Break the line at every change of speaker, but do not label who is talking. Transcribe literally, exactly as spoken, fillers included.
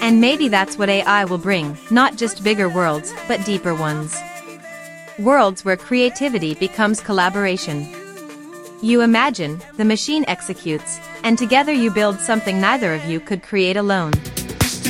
And maybe that's what A I will bring, not just bigger worlds, but deeper ones. Worlds where creativity becomes collaboration. You imagine, the machine executes, and together you build something neither of you could create alone.